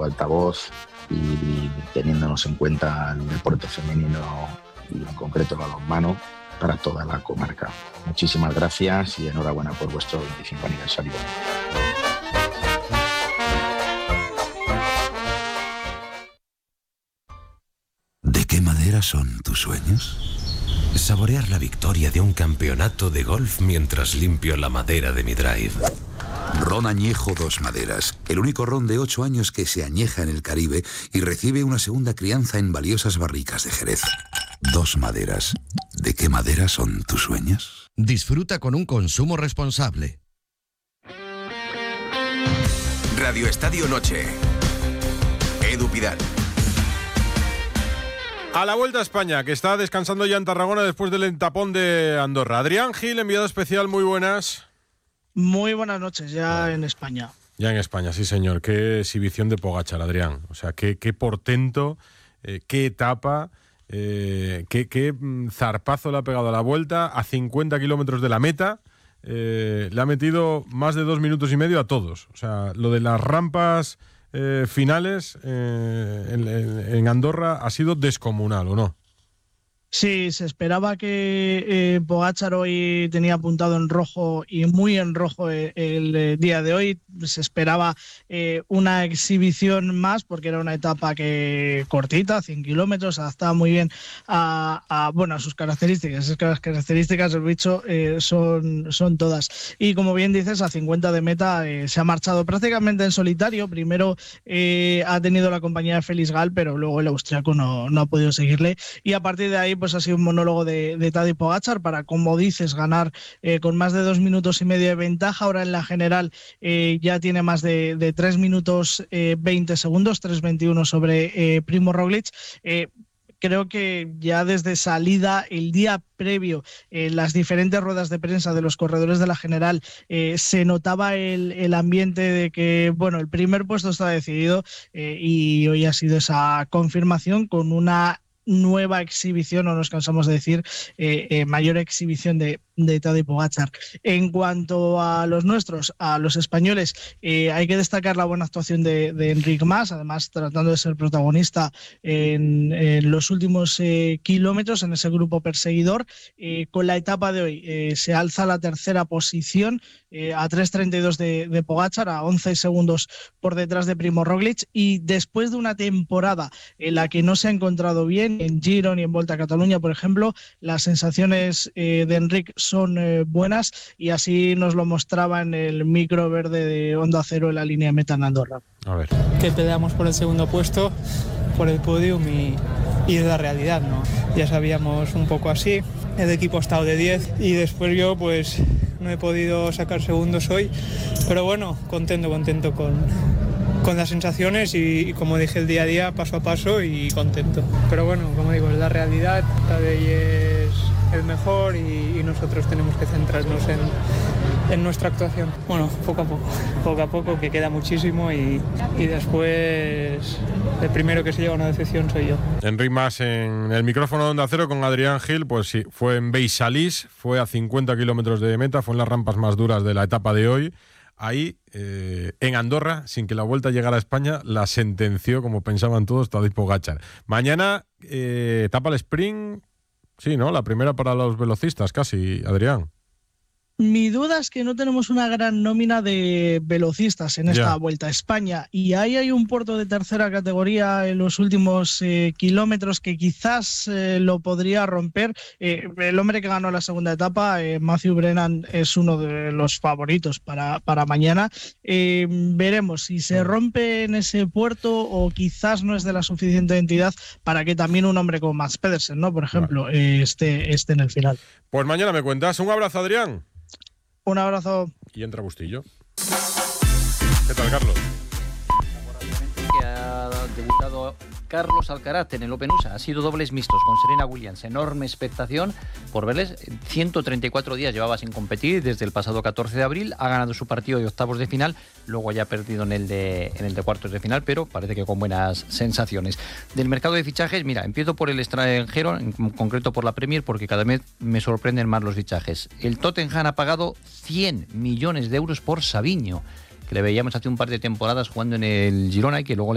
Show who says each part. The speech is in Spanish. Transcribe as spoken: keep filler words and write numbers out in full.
Speaker 1: altavoz y teniéndonos en cuenta el deporte femenino y en concreto el balonmano para toda la comarca. Muchísimas gracias y enhorabuena por vuestro veinticinco aniversario.
Speaker 2: ¿De qué madera son tus sueños? Saborear la victoria de un campeonato de golf mientras limpio la madera de mi drive.
Speaker 3: Ron Añejo Dos Maderas, el único ron de ocho años que se añeja en el Caribe y recibe una segunda crianza en valiosas barricas de Jerez. Dos Maderas. ¿De qué madera son tus sueños?
Speaker 4: Disfruta con un consumo responsable.
Speaker 5: Radio Estadio Noche. Edu Pidal.
Speaker 6: A la Vuelta a España, que está descansando ya en Tarragona después del tapón de Andorra. Adrián Gil, enviado especial, muy buenas.
Speaker 7: Muy buenas noches, ya en España.
Speaker 6: Ya en España, sí señor. Qué exhibición de Pogačar, Adrián. O sea, qué, qué portento, eh, qué etapa, eh, qué, qué zarpazo le ha pegado a la Vuelta a cincuenta kilómetros de la meta. Eh, le ha metido más de dos minutos y medio a todos. O sea, lo de las rampas eh, finales eh, en, en Andorra ha sido descomunal, ¿o no?
Speaker 7: Sí, se esperaba que eh, Pogačar hoy tenía apuntado en rojo y muy en rojo el, el, el día de hoy. Se esperaba eh, una exhibición más porque era una etapa que cortita, cien kilómetros, adaptaba muy bien a, a, bueno, a sus características. Es que las características del bicho eh, son, son todas. Y como bien dices, a cincuenta de meta eh, se ha marchado prácticamente en solitario. Primero eh, ha tenido la compañía de Félix Gal, pero luego el austriaco no, no ha podido seguirle. Y a partir de ahí pues ha sido un monólogo de, de Tadej Pogačar para, como dices, ganar eh, con más de dos minutos y medio de ventaja. Ahora en la general eh, ya tiene más de, de tres minutos eh, veinte segundos, tres veintiuno sobre eh, Primo Roglic. Eh, Creo que ya desde salida, el día previo, en eh, las diferentes ruedas de prensa de los corredores de la general, eh, se notaba el, el ambiente de que, bueno, el primer puesto está decidido eh, y hoy ha sido esa confirmación con una nueva exhibición, no nos cansamos de decir, eh, eh, mayor exhibición de, de Tadej Pogačar. En cuanto a los nuestros, a los españoles, eh, hay que destacar la buena actuación de, de Enric Mas, además tratando de ser protagonista en, en los últimos eh, kilómetros en ese grupo perseguidor. Eh, con la etapa de hoy eh, se alza la tercera posición eh, a tres treinta y dos de, de Pogačar, a once segundos por detrás de Primo Roglic, y después de una temporada en la que no se ha encontrado bien en Giro ni en Volta a Cataluña, por ejemplo, las sensaciones eh, de Enric son eh, buenas, y así nos lo mostraba en el micro verde de Onda Cero en la línea meta en Andorra.
Speaker 6: A ver.
Speaker 8: Que peleamos por el segundo puesto, por el podium y, y es la realidad, ¿no? Ya sabíamos un poco así, el equipo ha estado de diez y después yo pues no he podido sacar segundos hoy, pero bueno, contento, contento con... con las sensaciones y, y como dije, el día a día, paso a paso y contento. Pero bueno, como digo, es la realidad, Tadej es el mejor y, y nosotros tenemos que centrarnos en, en nuestra actuación. Bueno, poco a poco, poco a poco, que queda muchísimo y, y después el primero que se lleva una decepción soy yo.
Speaker 6: Enric Mas en el micrófono de Onda Cero con Adrián Gil, pues sí, fue en Beisalís, fue a cincuenta kilómetros de meta, fue en las rampas más duras de la etapa de hoy. Ahí, eh, en Andorra, sin que la Vuelta llegara a España, la sentenció, como pensaban todos, Tadej Pogačar. Mañana, eh, etapa al sprint, sí, ¿no? La primera para los velocistas, casi, Adrián.
Speaker 7: Mi duda es que no tenemos una gran nómina de velocistas en esta yeah. Vuelta a España, y ahí hay un puerto de tercera categoría en los últimos eh, kilómetros que quizás eh, lo podría romper. Eh, el hombre que ganó la segunda etapa, eh, Matthew Brennan, es uno de los favoritos para, para mañana. Eh, veremos si se rompe en ese puerto o quizás no es de la suficiente entidad para que también un hombre como Mads Pedersen, ¿no? Por ejemplo, vale. eh, esté, esté en el final.
Speaker 6: Pues mañana me cuentas. Un abrazo, Adrián.
Speaker 7: Un abrazo.
Speaker 6: Y entra Bustillo. ¿Qué tal, Carlos?
Speaker 9: Que ha debutado Carlos Alcaraz en el Open U S A. Ha sido dobles mixtos con Serena Williams. Enorme expectación por verles. ciento treinta y cuatro días llevaba sin competir desde el pasado catorce de abril. Ha ganado su partido de octavos de final. Luego ya ha perdido en el de, en el de cuartos de final, pero parece que con buenas sensaciones. Del mercado de fichajes, mira, empiezo por el extranjero, en concreto por la Premier, porque cada vez me sorprenden más los fichajes. El Tottenham ha pagado cien millones de euros por Savinho, que le veíamos hace un par de temporadas jugando en el Girona y que luego